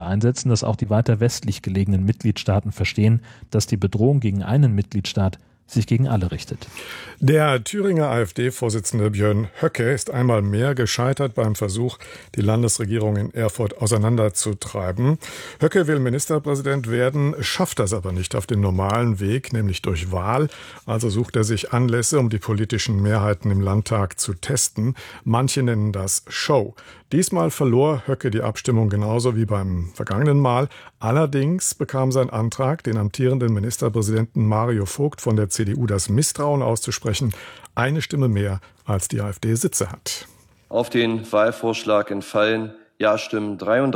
einsetzen, dass auch die weiter westlich gelegenen Mitgliedstaaten verstehen, dass die Bedrohung gegen einen Mitgliedstaat sich gegen alle richtet. Der Thüringer AfD-Vorsitzende Björn Höcke ist einmal mehr gescheitert beim Versuch, die Landesregierung in Erfurt auseinanderzutreiben. Höcke will Ministerpräsident werden, schafft das aber nicht auf den normalen Weg, nämlich durch Wahl. Also sucht er sich Anlässe, um die politischen Mehrheiten im Landtag zu testen. Manche nennen das Show. Diesmal verlor Höcke die Abstimmung genauso wie beim vergangenen Mal. Allerdings bekam sein Antrag, den amtierenden Ministerpräsidenten Mario Vogt von der CDU das Misstrauen auszusprechen, eine Stimme mehr, als die AfD Sitze hat. Auf den Wahlvorschlag entfallen Ja-Stimmen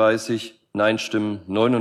33, Nein-Stimmen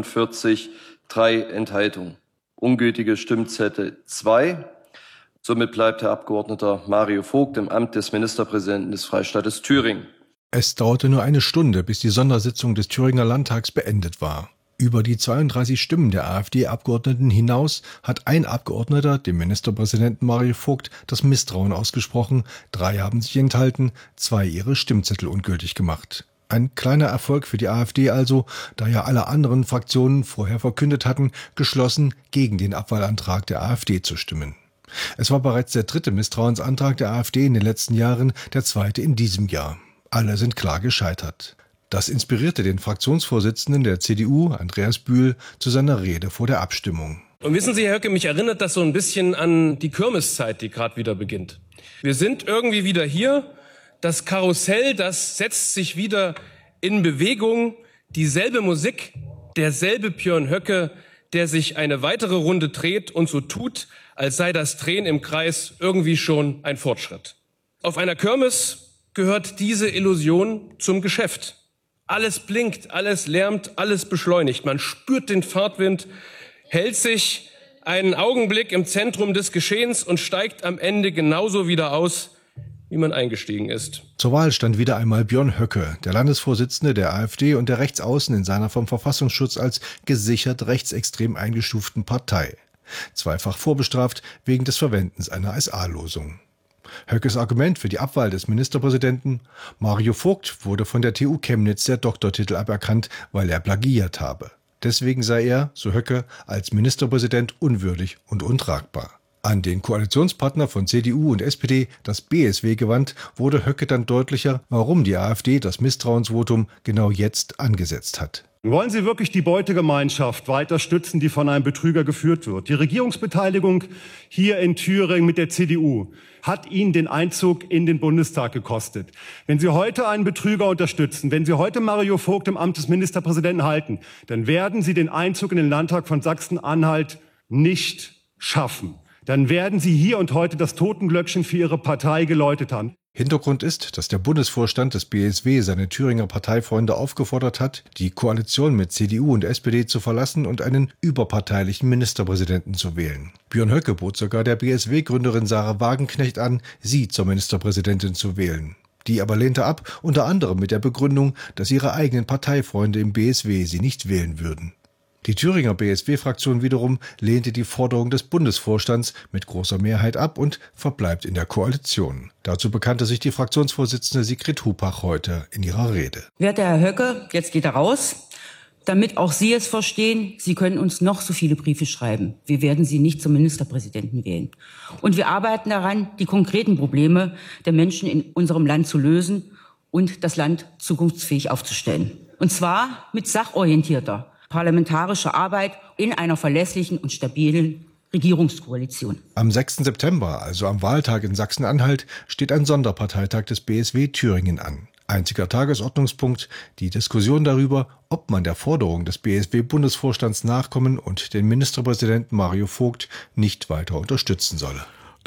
49, 3 Enthaltungen. Ungültige Stimmzettel 2. Somit bleibt Herr Abgeordneter Mario Vogt im Amt des Ministerpräsidenten des Freistaates Thüringen. Es dauerte nur eine Stunde, bis die Sondersitzung des Thüringer Landtags beendet war. Über die 32 Stimmen der AfD-Abgeordneten hinaus hat ein Abgeordneter dem Ministerpräsidenten Mario Vogt das Misstrauen ausgesprochen, 3 haben sich enthalten, 2 ihre Stimmzettel ungültig gemacht. Ein kleiner Erfolg für die AfD also, da ja alle anderen Fraktionen vorher verkündet hatten, geschlossen gegen den Abwahlantrag der AfD zu stimmen. Es war bereits der 3. Misstrauensantrag der AfD in den letzten Jahren, der 2. in diesem Jahr. Alle sind klar gescheitert. Das inspirierte den Fraktionsvorsitzenden der CDU, Andreas Bühl, zu seiner Rede vor der Abstimmung. Und wissen Sie, Herr Höcke, mich erinnert das so ein bisschen an die Kirmeszeit, die gerade wieder beginnt. Wir sind irgendwie wieder hier. Das Karussell, das setzt sich wieder in Bewegung. Dieselbe Musik, derselbe Björn Höcke, der sich eine weitere Runde dreht und so tut, als sei das Drehen im Kreis irgendwie schon ein Fortschritt. Auf einer Kirmes gehört diese Illusion zum Geschäft. Alles blinkt, alles lärmt, alles beschleunigt. Man spürt den Fahrtwind, hält sich einen Augenblick im Zentrum des Geschehens und steigt am Ende genauso wieder aus, wie man eingestiegen ist. Zur Wahl stand wieder einmal Björn Höcke, der Landesvorsitzende der AfD und der Rechtsaußen in seiner vom Verfassungsschutz als gesichert rechtsextrem eingestuften Partei. Zweifach vorbestraft wegen des Verwendens einer SA-Losung. Höckes Argument für die Abwahl des Ministerpräsidenten: Mario Vogt wurde von der TU Chemnitz der Doktortitel aberkannt, weil er plagiiert habe. Deswegen sei er, so Höcke, als Ministerpräsident unwürdig und untragbar. An den Koalitionspartner von CDU und SPD, das BSW, gewandt, wurde Höcke dann deutlicher, warum die AfD das Misstrauensvotum genau jetzt angesetzt hat. Wollen Sie wirklich die Beutegemeinschaft weiter stützen, die von einem Betrüger geführt wird? Die Regierungsbeteiligung hier in Thüringen mit der CDU hat Ihnen den Einzug in den Bundestag gekostet. Wenn Sie heute einen Betrüger unterstützen, wenn Sie heute Mario Vogt im Amt des Ministerpräsidenten halten, dann werden Sie den Einzug in den Landtag von Sachsen-Anhalt nicht schaffen. Dann werden Sie hier und heute das Totenglöckchen für Ihre Partei geläutet haben. Hintergrund ist, dass der Bundesvorstand des BSW seine Thüringer Parteifreunde aufgefordert hat, die Koalition mit CDU und SPD zu verlassen und einen überparteilichen Ministerpräsidenten zu wählen. Björn Höcke bot sogar der BSW-Gründerin Sarah Wagenknecht an, sie zur Ministerpräsidentin zu wählen. Die aber lehnte ab, unter anderem mit der Begründung, dass ihre eigenen Parteifreunde im BSW sie nicht wählen würden. Die Thüringer BSW-Fraktion wiederum lehnte die Forderung des Bundesvorstands mit großer Mehrheit ab und verbleibt in der Koalition. Dazu bekannte sich die Fraktionsvorsitzende Sigrid Hupach heute in ihrer Rede. Werter Herr Höcke, jetzt geht er raus. Damit auch Sie es verstehen, Sie können uns noch so viele Briefe schreiben. Wir werden Sie nicht zum Ministerpräsidenten wählen. Und wir arbeiten daran, die konkreten Probleme der Menschen in unserem Land zu lösen und das Land zukunftsfähig aufzustellen. Und zwar mit sachorientierter parlamentarische Arbeit in einer verlässlichen und stabilen Regierungskoalition. Am 6. September, also am Wahltag in Sachsen-Anhalt, steht ein Sonderparteitag des BSW Thüringen an. Einziger Tagesordnungspunkt die Diskussion darüber, ob man der Forderung des BSW-Bundesvorstands nachkommen und den Ministerpräsidenten Mario Vogt nicht weiter unterstützen solle.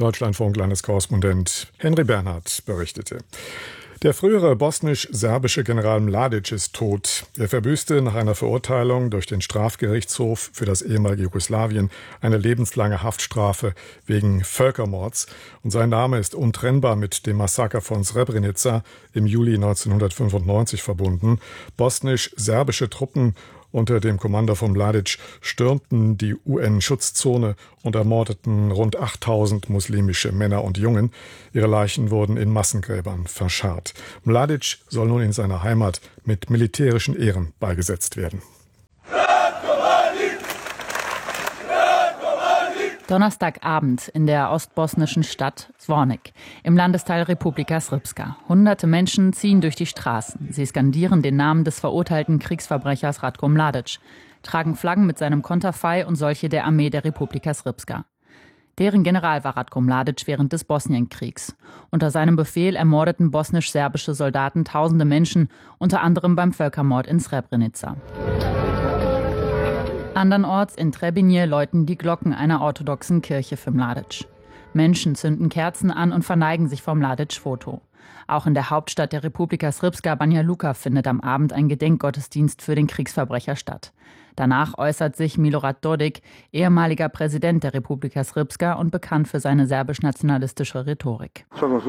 Deutschlandfunk-Landeskorrespondent Henry Bernhard berichtete. Der frühere bosnisch-serbische General Mladic ist tot. Er verbüßte nach einer Verurteilung durch den Strafgerichtshof für das ehemalige Jugoslawien eine lebenslange Haftstrafe wegen Völkermords. Und sein Name ist untrennbar mit dem Massaker von Srebrenica im Juli 1995 verbunden. Bosnisch-serbische Truppen unter dem Kommando von Mladic stürmten die UN-Schutzzone und ermordeten rund 8000 muslimische Männer und Jungen. Ihre Leichen wurden in Massengräbern verscharrt. Mladic soll nun in seiner Heimat mit militärischen Ehren beigesetzt werden. Donnerstagabend in der ostbosnischen Stadt Zvornik im Landesteil Republika Srpska. Hunderte Menschen ziehen durch die Straßen. Sie skandieren den Namen des verurteilten Kriegsverbrechers Ratko Mladic, tragen Flaggen mit seinem Konterfei und solche der Armee der Republika Srpska. Deren General war Ratko Mladic während des Bosnienkriegs. Unter seinem Befehl ermordeten bosnisch-serbische Soldaten tausende Menschen, unter anderem beim Völkermord in Srebrenica. Andernorts in Trebinje läuten die Glocken einer orthodoxen Kirche für Mladic. Menschen zünden Kerzen an und verneigen sich vor Mladic-Foto. Auch in der Hauptstadt der Republika Srpska, Banja Luka, findet am Abend ein Gedenkgottesdienst für den Kriegsverbrecher statt. Danach äußert sich Milorad Dodik, ehemaliger Präsident der Republika Srpska und bekannt für seine serbisch-nationalistische Rhetorik.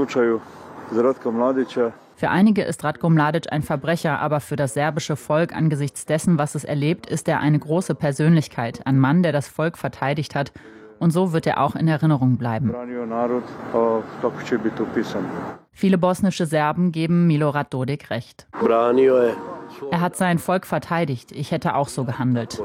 Für einige ist Ratko Mladic ein Verbrecher, aber für das serbische Volk angesichts dessen, was es erlebt, ist er eine große Persönlichkeit, ein Mann, der das Volk verteidigt hat. Und so wird er auch in Erinnerung bleiben. Viele bosnische Serben geben Milorad Dodik recht. Er hat sein Volk verteidigt. Ich hätte auch so gehandelt.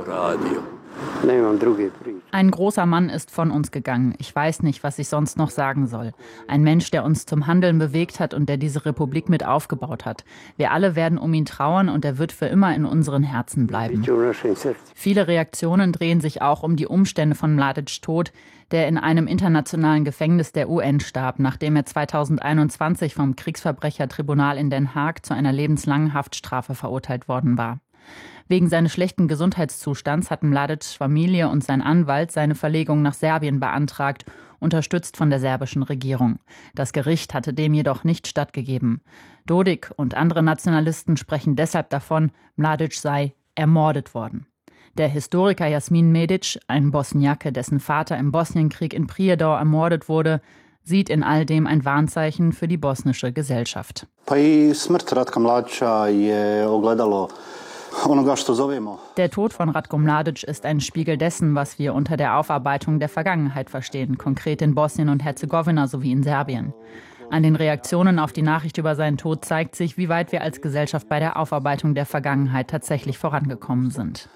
Ein großer Mann ist von uns gegangen. Ich weiß nicht, was ich sonst noch sagen soll. Ein Mensch, der uns zum Handeln bewegt hat und der diese Republik mit aufgebaut hat. Wir alle werden um ihn trauern und er wird für immer in unseren Herzen bleiben. Viele Reaktionen drehen sich auch um die Umstände von Mladics Tod, der in einem internationalen Gefängnis der UN starb, nachdem er 2021 vom Kriegsverbrechertribunal in Den Haag zu einer lebenslangen Haftstrafe verurteilt worden war. Wegen seines schlechten Gesundheitszustands hatten Mladics Familie und sein Anwalt seine Verlegung nach Serbien beantragt, unterstützt von der serbischen Regierung. Das Gericht hatte dem jedoch nicht stattgegeben. Dodik und andere Nationalisten sprechen deshalb davon, Mladic sei ermordet worden. Der Historiker Jasmin Medic, ein Bosniake, dessen Vater im Bosnienkrieg in Prijedor ermordet wurde, sieht in all dem ein Warnzeichen für die bosnische Gesellschaft. Der Tod von Ratko Mladic ist ein Spiegel dessen, was wir unter der Aufarbeitung der Vergangenheit verstehen, konkret in Bosnien und Herzegowina sowie in Serbien. An den Reaktionen auf die Nachricht über seinen Tod zeigt sich, wie weit wir als Gesellschaft bei der Aufarbeitung der Vergangenheit tatsächlich vorangekommen sind.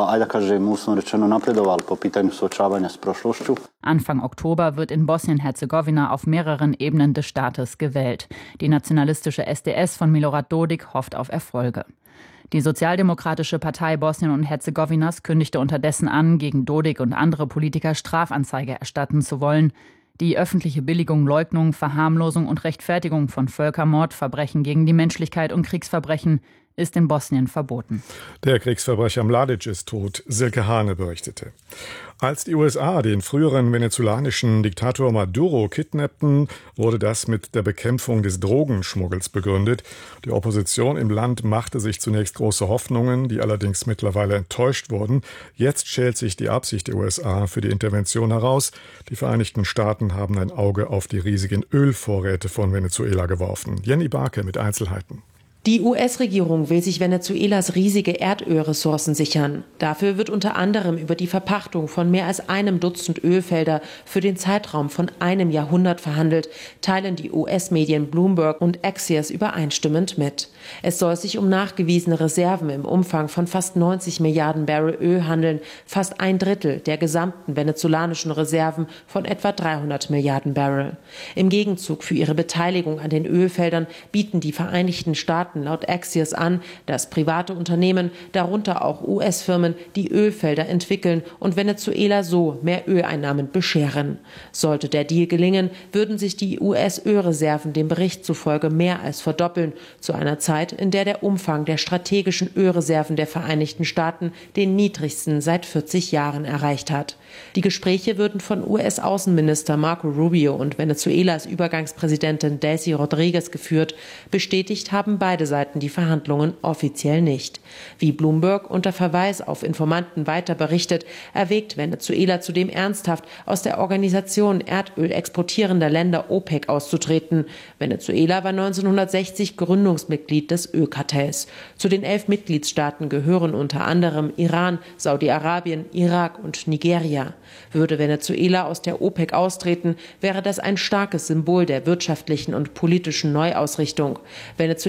Anfang Oktober wird in Bosnien-Herzegowina auf mehreren Ebenen des Staates gewählt. Die nationalistische SDS von Milorad Dodik hofft auf Erfolge. Die Sozialdemokratische Partei Bosnien und Herzegowinas kündigte unterdessen an, gegen Dodik und andere Politiker Strafanzeige erstatten zu wollen. Die öffentliche Billigung, Leugnung, Verharmlosung und Rechtfertigung von Völkermord, Verbrechen gegen die Menschlichkeit und Kriegsverbrechen ist in Bosnien verboten. Der Kriegsverbrecher Mladic ist tot, Silke Hane berichtete. Als die USA den früheren venezolanischen Diktator Maduro kidnappten, wurde das mit der Bekämpfung des Drogenschmuggels begründet. Die Opposition im Land machte sich zunächst große Hoffnungen, die allerdings mittlerweile enttäuscht wurden. Jetzt schält sich die Absicht der USA für die Intervention heraus. Die Vereinigten Staaten haben ein Auge auf die riesigen Ölvorräte von Venezuela geworfen. Jenny Barke mit Einzelheiten. Die US-Regierung will sich Venezuelas riesige Erdölressourcen sichern. Dafür wird unter anderem über die Verpachtung von mehr als 1 Dutzend Ölfelder für den Zeitraum von 1 Jahrhundert verhandelt, teilen die US-Medien Bloomberg und Axios übereinstimmend mit. Es soll sich um nachgewiesene Reserven im Umfang von fast 90 Milliarden Barrel Öl handeln, fast 1/3 der gesamten venezolanischen Reserven von etwa 300 Milliarden Barrel. Im Gegenzug für ihre Beteiligung an den Ölfeldern bieten die Vereinigten Staaten laut Axios an, dass private Unternehmen, darunter auch US-Firmen, die Ölfelder entwickeln und Venezuela so mehr Öleinnahmen bescheren. Sollte der Deal gelingen, würden sich die US-Ölreserven dem Bericht zufolge mehr als verdoppeln, zu einer Zeit, in der der Umfang der strategischen Ölreserven der Vereinigten Staaten den niedrigsten seit 40 Jahren erreicht hat. Die Gespräche würden von US-Außenminister Marco Rubio und Venezuelas Übergangspräsidentin Delcy Rodriguez geführt. Bestätigt haben beide Seiten die Verhandlungen offiziell nicht. Wie Bloomberg unter Verweis auf Informanten weiter berichtet, erwägt Venezuela zudem ernsthaft, aus der Organisation Erdöl exportierender Länder OPEC auszutreten. Venezuela war 1960 Gründungsmitglied des Ölkartells. Zu den 11 Mitgliedstaaten gehören unter anderem Iran, Saudi-Arabien, Irak und Nigeria. Würde Venezuela aus der OPEC austreten, wäre das ein starkes Symbol der wirtschaftlichen und politischen Neuausrichtung. Venezuela würde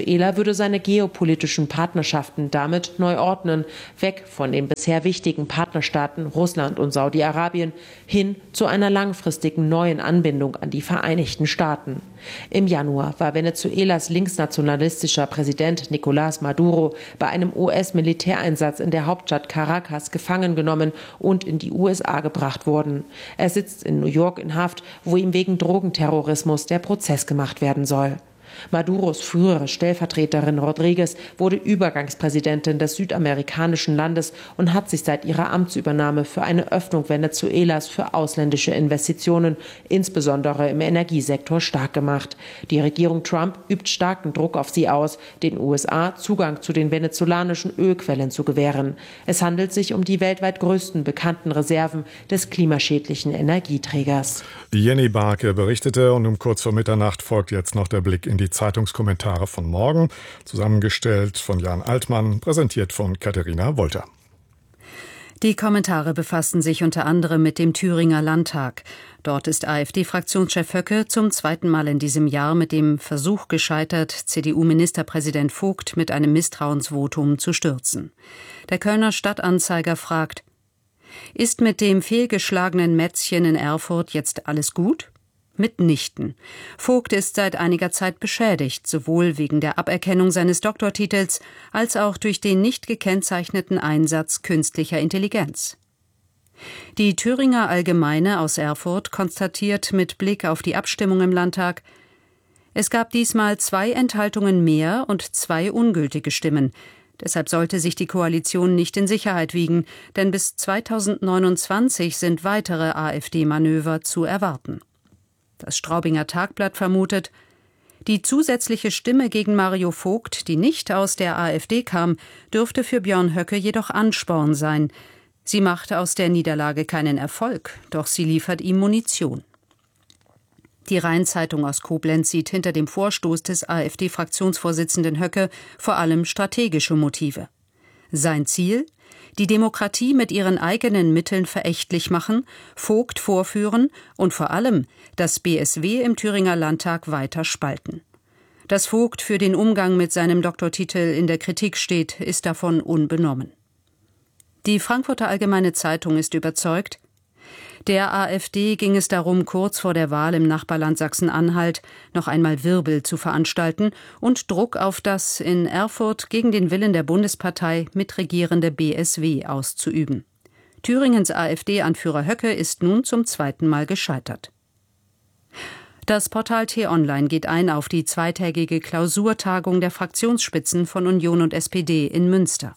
würde seine geopolitischen Partnerschaften damit neu ordnen, weg von den bisher wichtigen Partnerstaaten Russland und Saudi-Arabien hin zu einer langfristigen neuen Anbindung an die Vereinigten Staaten. Im Januar war Venezuelas linksnationalistischer Präsident Nicolás Maduro bei einem US-Militäreinsatz in der Hauptstadt Caracas gefangen genommen und in die USA gebracht worden. Er sitzt in New York in Haft, wo ihm wegen Drogenterrorismus der Prozess gemacht werden soll. Maduros frühere Stellvertreterin Rodriguez wurde Übergangspräsidentin des südamerikanischen Landes und hat sich seit ihrer Amtsübernahme für eine Öffnung Venezuelas für ausländische Investitionen, insbesondere im Energiesektor, stark gemacht. Die Regierung Trump übt starken Druck auf sie aus, den USA Zugang zu den venezolanischen Ölquellen zu gewähren. Es handelt sich um die weltweit größten bekannten Reserven des klimaschädlichen Energieträgers. Jenny Barke berichtete und um kurz vor Mitternacht folgt jetzt noch der Blick in die Zeitungskommentare von morgen, zusammengestellt von Jan Altmann, präsentiert von Katharina Wolter. Die Kommentare befassen sich unter anderem mit dem Thüringer Landtag. Dort ist AfD-Fraktionschef Höcke zum zweiten Mal in diesem Jahr mit dem Versuch gescheitert, CDU-Ministerpräsident Vogt mit einem Misstrauensvotum zu stürzen. Der Kölner Stadtanzeiger fragt: Ist mit dem fehlgeschlagenen Mätzchen in Erfurt jetzt alles gut? Mitnichten. Vogt ist seit einiger Zeit beschädigt, sowohl wegen der Aberkennung seines Doktortitels als auch durch den nicht gekennzeichneten Einsatz künstlicher Intelligenz. Die Thüringer Allgemeine aus Erfurt konstatiert mit Blick auf die Abstimmung im Landtag: Es gab diesmal 2 Enthaltungen mehr und 2 ungültige Stimmen. Deshalb sollte sich die Koalition nicht in Sicherheit wiegen, denn bis 2029 sind weitere AfD-Manöver zu erwarten. Das Straubinger Tagblatt vermutet, die zusätzliche Stimme gegen Mario Vogt, die nicht aus der AfD kam, dürfte für Björn Höcke jedoch Ansporn sein. Sie macht aus der Niederlage keinen Erfolg, doch sie liefert ihm Munition. Die Rhein-Zeitung aus Koblenz sieht hinter dem Vorstoß des AfD-Fraktionsvorsitzenden Höcke vor allem strategische Motive. Sein Ziel? Die Demokratie mit ihren eigenen Mitteln verächtlich machen, Vogt vorführen und vor allem das BSW im Thüringer Landtag weiter spalten. Dass Vogt für den Umgang mit seinem Doktortitel in der Kritik steht, ist davon unbenommen. Die Frankfurter Allgemeine Zeitung ist überzeugt, der AfD ging es darum, kurz vor der Wahl im Nachbarland Sachsen-Anhalt noch einmal Wirbel zu veranstalten und Druck auf das in Erfurt gegen den Willen der Bundespartei mitregierende BSW auszuüben. Thüringens AfD-Anführer Höcke ist nun zum zweiten Mal gescheitert. Das Portal T-Online geht ein auf die zweitägige Klausurtagung der Fraktionsspitzen von Union und SPD in Münster.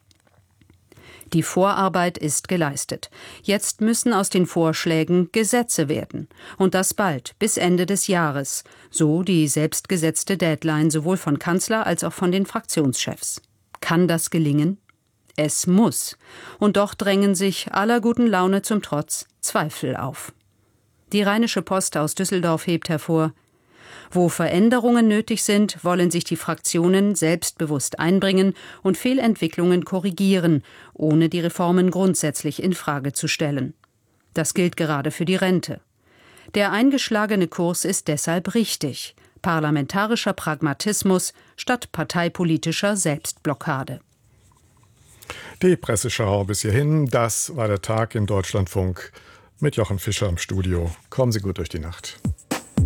Die Vorarbeit ist geleistet. Jetzt müssen aus den Vorschlägen Gesetze werden. Und das bald, bis Ende des Jahres. So die selbstgesetzte Deadline sowohl von Kanzler als auch von den Fraktionschefs. Kann das gelingen? Es muss. Und doch drängen sich aller guten Laune zum Trotz Zweifel auf. Die Rheinische Post aus Düsseldorf hebt hervor: Wo Veränderungen nötig sind, wollen sich die Fraktionen selbstbewusst einbringen und Fehlentwicklungen korrigieren, ohne die Reformen grundsätzlich in Frage zu stellen. Das gilt gerade für die Rente. Der eingeschlagene Kurs ist deshalb richtig: parlamentarischer Pragmatismus statt parteipolitischer Selbstblockade. Die Presseschau bis hierhin. Das war der Tag im Deutschlandfunk mit Jochen Fischer im Studio. Kommen Sie gut durch die Nacht.